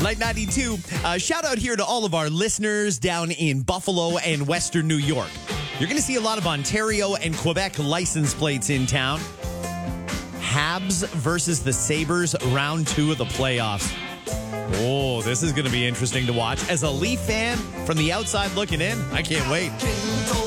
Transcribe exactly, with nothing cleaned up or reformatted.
Light ninety-two, uh, shout out here to all of our listeners down in Buffalo and Western New York. You're going to see a lot of Ontario and Quebec license plates in town. Habs versus the Sabres, round two of the playoffs. Oh, this is going to be interesting to watch. As a Leaf fan from the outside looking in, I can't wait.